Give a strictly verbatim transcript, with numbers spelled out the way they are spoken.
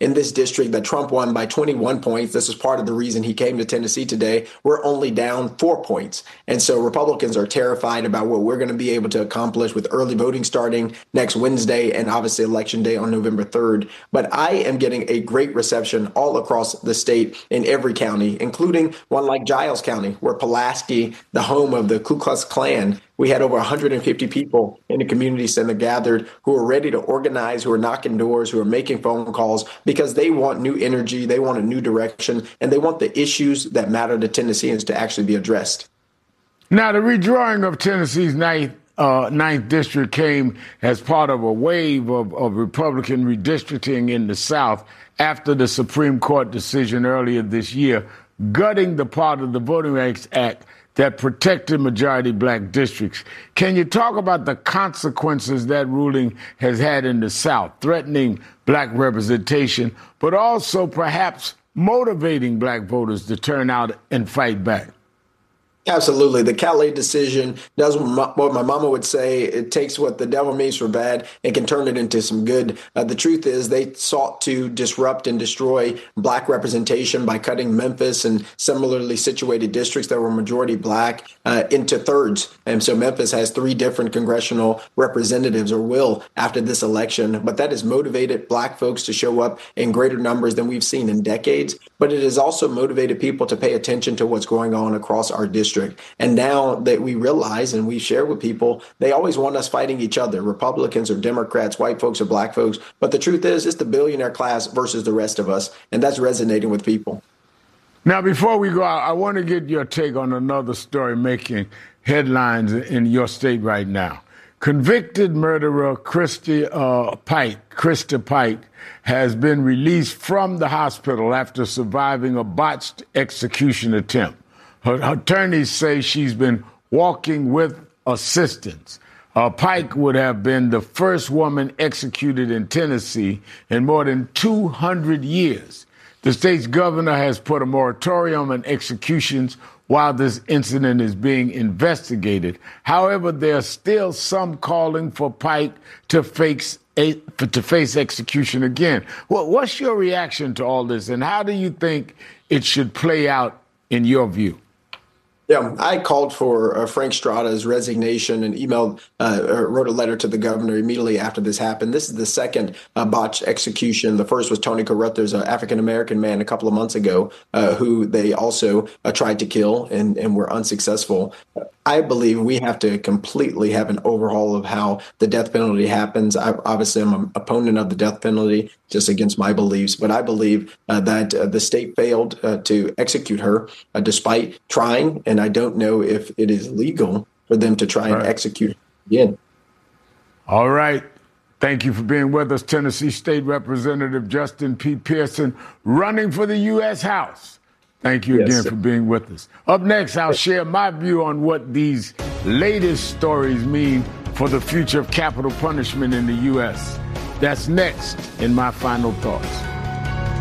in this district that Trump won by twenty-one points. This is part of the reason he came to Tennessee today. We're only down four points. And so Republicans are terrified about what we're going to be able to accomplish with early voting starting next Wednesday and obviously Election Day on November third. But I am getting a great reception all across the state in every county, including one like Giles County, where Pulaski, the home of the Ku Klux Klan, we had over one hundred fifty people in the community center gathered who are ready to organize, who are knocking doors, who are making phone calls because they want new energy, they want a new direction, and they want the issues that matter to Tennesseans to actually be addressed. Now, the redrawing of Tennessee's ninth, uh, ninth district came as part of a wave of, of Republican redistricting in the South after the Supreme Court decision earlier this year, gutting the part of the Voting Rights Act that protected majority black districts. Can you talk about the consequences that ruling has had in the South, threatening black representation, but also perhaps motivating black voters to turn out and fight back? Absolutely. The Calais decision does what my mama would say. It takes what the devil means for bad and can turn it into some good. Uh, the truth is they sought to disrupt and destroy black representation by cutting Memphis and similarly situated districts that were majority black uh, into thirds. And so Memphis has three different congressional representatives, or will, after this election. But that has motivated black folks to show up in greater numbers than we've seen in decades. But it has also motivated people to pay attention to what's going on across our district. And now that we realize and we share with people, they always want us fighting each other, Republicans or Democrats, white folks or black folks. But the truth is, it's the billionaire class versus the rest of us. And that's resonating with people. Now, before we go out, I want to get your take on another story making headlines in your state right now. Convicted murderer Christy uh, Pike, Krista Pike, has been released from the hospital after surviving a botched execution attempt. Her attorneys say she's been walking with assistance. Uh, Pike would have been the first woman executed in Tennessee in more than two hundred years. The state's governor has put a moratorium on executions while this incident is being investigated. However, there's still some calling for Pike to face, a, to face execution again. Well, what's your reaction to all this, and how do you think it should play out in your view? Yeah, I called for uh, Frank Strada's resignation and emailed, uh, or wrote a letter to the governor immediately after this happened. This is the second uh, botched execution. The first was Tony Carruthers, an African-American man a couple of months ago, uh, who they also uh, tried to kill and, and were unsuccessful. I believe we have to completely have an overhaul of how the death penalty happens. I obviously am an opponent of the death penalty, just against my beliefs, but I believe uh, that uh, the state failed uh, to execute her uh, despite trying, and I don't know if it is legal for them to try and right. execute her again. All right. Thank you for being with us, Tennessee State Representative Justin P. Pearson, running for the U S House. Thank you again yes, for being with us. Up next, I'll share my view on what these latest stories mean for the future of capital punishment in the U S. That's next in My Final Thoughts.